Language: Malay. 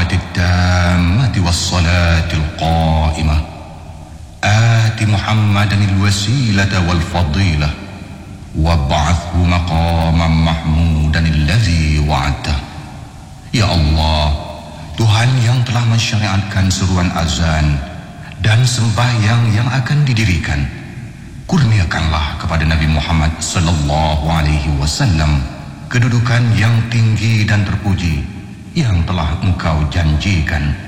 التامة والصلاة القائمة آت محمدا الوسيلة والفضيلة وابعثه مقاما محمودا الذي وعدته. Ya Allah, Tuhan yang telah mensyariatkan seruan azan dan sembahyang yang akan didirikan, kurniakanlah kepada Nabi Muhammad sallallahu alaihi wasallam kedudukan yang tinggi dan terpuji yang telah Engkau janjikan